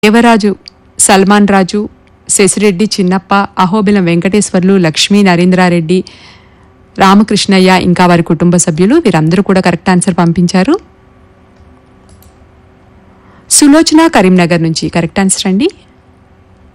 దేవరాజు, సల్మాన్ రాజు, శశిరెడ్డి చిన్నప్ప, అహోబిలం వెంకటేశ్వర్లు, లక్ష్మీ నరేంద్రారెడ్డి, రామకృష్ణయ్య ఇంకా వారి కుటుంబ సభ్యులు వీరందరూ కూడా కరెక్ట్ ఆన్సర్ పంపించారు. సులోచన కరీంనగర్ నుంచి కరెక్ట్ ఆన్సర్ అండి.